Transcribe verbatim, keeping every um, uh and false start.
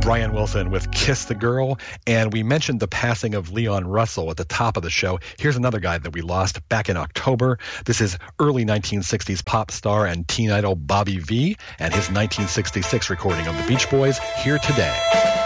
Brian Wilson with Kiss the Girl, and we mentioned the passing of Leon Russell at the top of the show. Here's another guy that we lost back in October. This is early nineteen sixties pop star and teen idol Bobby Vee and his nineteen sixty-six recording of the Beach Boys, Here Today.